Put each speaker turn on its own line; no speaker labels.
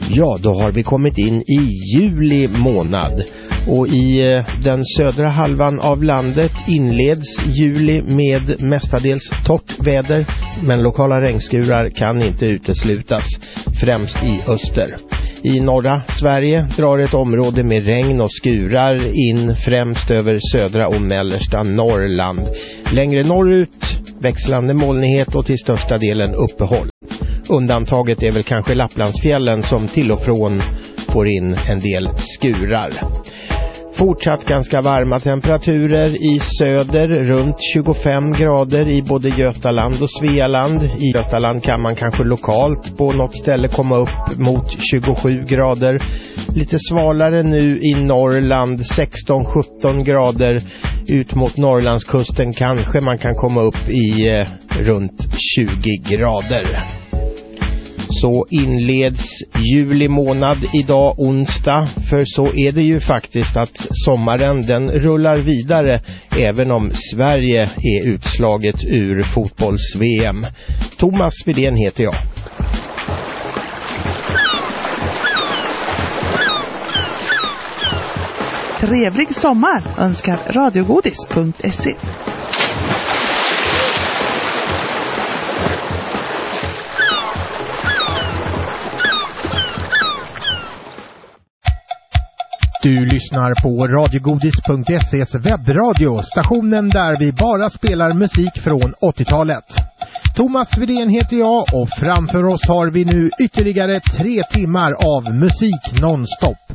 Ja, då har vi kommit in i juli månad och i den södra halvan av landet inleds juli med mestadels torrt väder, men lokala regnskurar kan inte uteslutas, främst i öster. I norra Sverige drar ett område med regn och skurar in främst över södra och mellersta Norrland. Längre norrut växlande molnighet och till största delen uppehåll. Undantaget är väl kanske Lapplandsfjällen som till och från får in en del skurar. Fortsatt ganska varma temperaturer i söder, runt 25 grader i både Götaland och Svealand. I Götaland kan man kanske lokalt på något ställe komma upp mot 27 grader. Lite svalare nu i Norrland, 16-17 grader. Ut mot Norrlandskusten kanske man kan komma upp i runt 20 grader. Så inleds juli månad idag onsdag, för så är det ju faktiskt att sommaren den rullar vidare även om Sverige är utslaget ur fotbolls-VM. Thomas Widén heter jag.
Trevlig sommar önskar radiogodis.se.
Du lyssnar på radiogodis.ses webbradio, stationen där vi bara spelar musik från 80-talet. Thomas Widén heter jag och framför oss har vi nu ytterligare 3 timmar av musik nonstop.